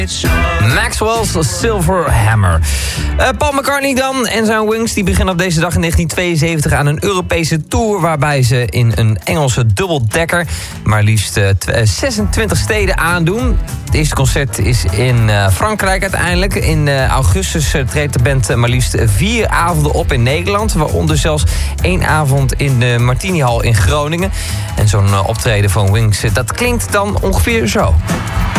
Maxwell's Silver Hammer. Paul McCartney dan en zijn Wings die beginnen op deze dag in 1972 aan een Europese tour, waarbij ze in een Engelse dubbeldekker maar liefst 26 steden aandoen. Het eerste concert is in Frankrijk uiteindelijk. In augustus treedt de band maar liefst 4 avonden op in Nederland, waaronder zelfs 1 avond in de Martinihal in Groningen. En zo'n optreden van Wings, dat klinkt dan ongeveer zo.